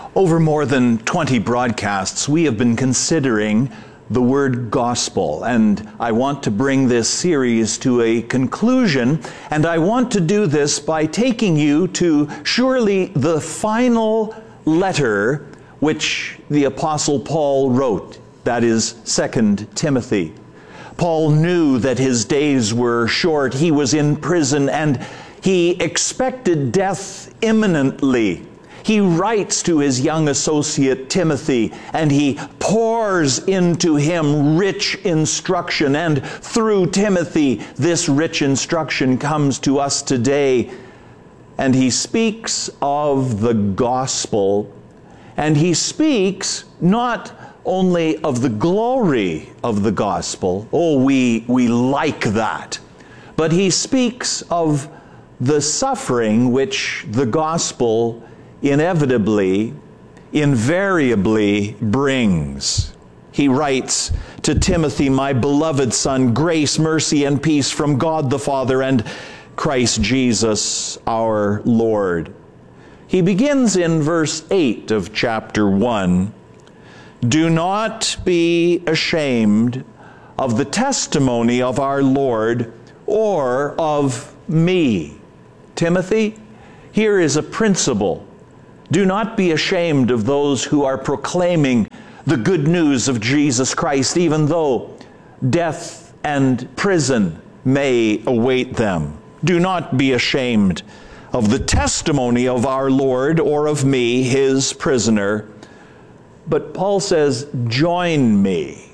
Over more than 20 broadcasts, we have been considering the word gospel, and I want to bring this series to a conclusion, and I want to do this by taking you to surely the final letter which the Apostle Paul wrote, that is 2 Timothy. Paul knew that his days were short. He was in prison, and he expected death imminently. He writes to his young associate Timothy, and he pours into him rich instruction. And through Timothy, this rich instruction comes to us today. And he speaks of the gospel, and he speaks not only of the glory of the gospel. Oh, we like that. But he speaks of the suffering which the gospel inevitably, invariably brings. He writes to Timothy, "My beloved son, grace, mercy, and peace from God the Father and Christ Jesus our Lord." He begins in verse 8 of chapter 1, "Do not be ashamed of the testimony of our Lord or of me." Timothy, here is a principle. Do not be ashamed of those who are proclaiming the good news of Jesus Christ, even though death and prison may await them. Do not be ashamed of the testimony of our Lord or of me, his prisoner. But Paul says, join me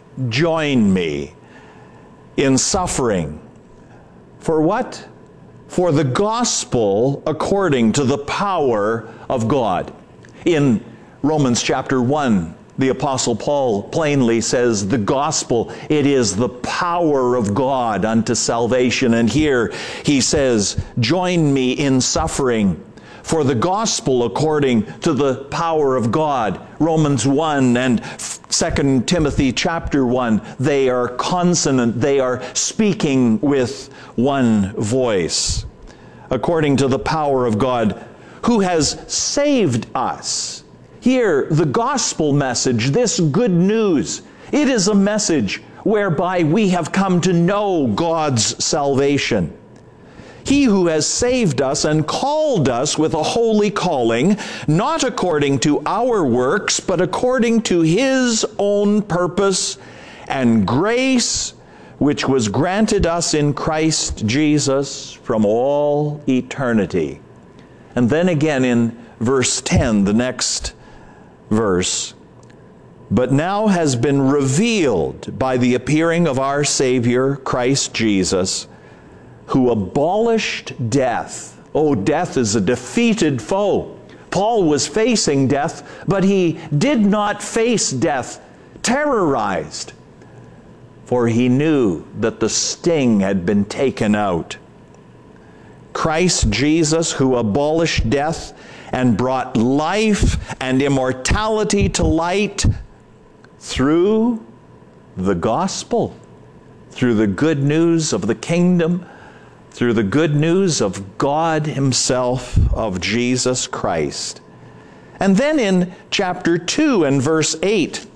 in suffering. For what? For the gospel according to the power of God. In Romans chapter 1, the Apostle Paul plainly says the gospel, it is the power of God unto salvation. And here he says, join me in suffering for the gospel according to the power of God. Romans 1 and 2 Timothy chapter 1, they are consonant, they are speaking with one voice. According to the power of God, who has saved us. Here, the gospel message, this good news, it is a message whereby we have come to know God's salvation. He who has saved us and called us with a holy calling, not according to our works, but according to his own purpose and grace, which was granted us in Christ Jesus from all eternity. And then again in verse 10, the next verse, but now has been revealed by the appearing of our Savior, Christ Jesus, who abolished death. Oh, death is a defeated foe. Paul was facing death, but he did not face death terrorized, for he knew that the sting had been taken out. Christ Jesus, who abolished death and brought life and immortality to light through the gospel, through the good news of the kingdom, through the good news of God himself, of Jesus Christ. And then in chapter 2 and verse 8,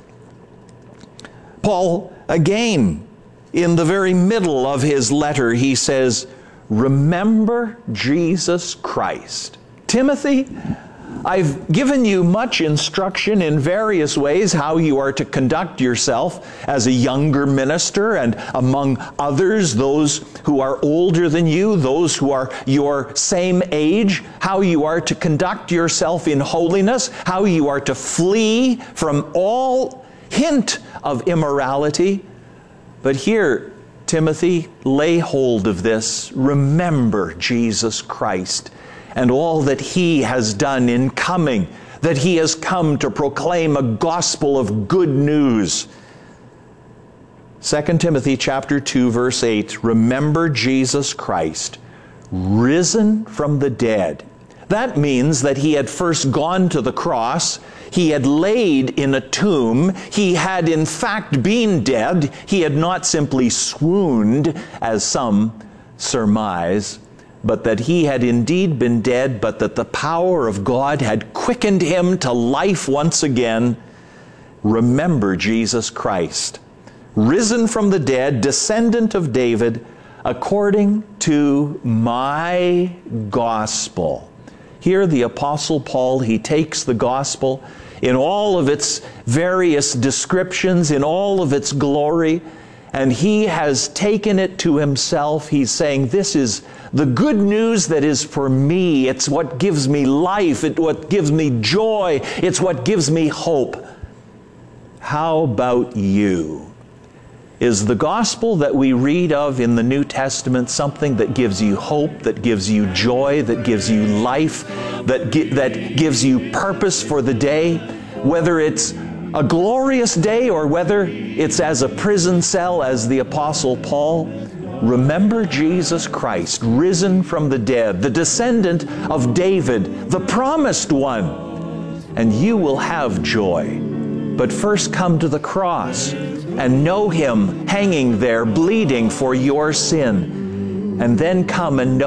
Paul again, in the very middle of his letter, he says, remember Jesus Christ. Timothy, I've given you much instruction in various ways how you are to conduct yourself as a younger minister, and among others, those who are older than you, those who are your same age, how you are to conduct yourself in holiness, how you are to flee from all hint of immorality. But here, Timothy, lay hold of this. Remember Jesus Christ and all that he has done in coming, that he has come to proclaim a gospel of good news. 2 Timothy chapter 2, verse 8, remember Jesus Christ, risen from the dead. That means that he had first gone to the cross, he had laid in a tomb, he had in fact been dead, he had not simply swooned, as some surmise, but that he had indeed been dead, but that the power of God had quickened him to life once again. Remember Jesus Christ, risen from the dead, descendant of David, according to my gospel. Here the Apostle Paul, he takes the gospel in all of its various descriptions, in all of its glory, and he has taken it to himself. He's saying, this is the good news that is for me. It's what gives me life. It's what gives me joy. It's what gives me hope. How about you? Is the gospel that we read of in the New Testament something that gives you hope, that gives you joy, that gives you life, that gives you purpose for the day? Whether it's a glorious day or whether it's as a prison cell as the Apostle Paul, remember Jesus Christ, risen from the dead, the descendant of David, the promised one, and you will have joy. But first come to the cross and know Him hanging there, bleeding for your sin, and then come and know